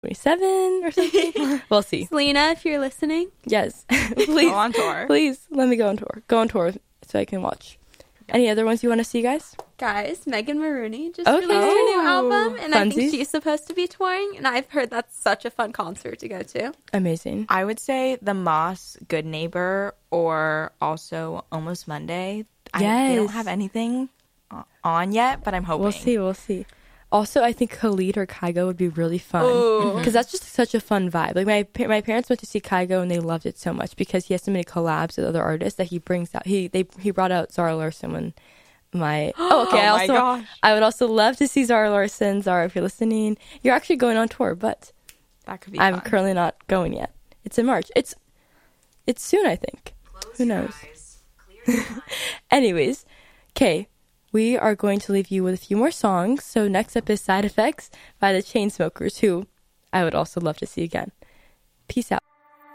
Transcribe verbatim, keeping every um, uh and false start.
twenty-seven or something. We'll see. Selena, if you're listening. Yes. Please. Go on tour. Please let me go on tour. Go on tour so I can watch. Any other ones you want to see, guys? Guys, Megan Maroney just Okay. released her new album, and I Funsies. think she's supposed to be touring, and I've heard that's such a fun concert to go to. Amazing. I would say the Moss, Good Neighbor, or also Almost Monday. I, they Yes. don't have anything o- on yet, but I'm hoping. We'll see. We'll see. Also, I think Khalid or Kygo would be really fun Ooh. because that's just such a fun vibe. Like my pa- my parents went to see Kygo and they loved it so much because he has so many collabs with other artists that he brings out. He they he brought out Zara Larsson when my oh okay. Oh I my also gosh. I would also love to see Zara Larsson. Zara, if you're listening, you're actually going on tour, but That could be I'm fun. currently not going yet. It's in March. It's it's soon, I think. Who knows? Anyways, okay. We are going to leave you with a few more songs. So next up is Side Effects by the Chainsmokers, who I would also love to see again. Peace out.